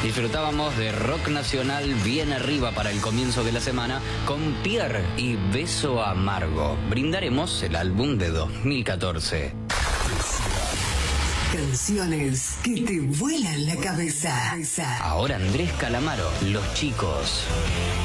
Disfrutábamos de rock nacional bien arriba para el comienzo de la semana con Pierre y Beso Amargo. Brindaremos el álbum de 2014. Canciones que te vuelan la cabeza. Ahora Andrés Calamaro, Los Chicos.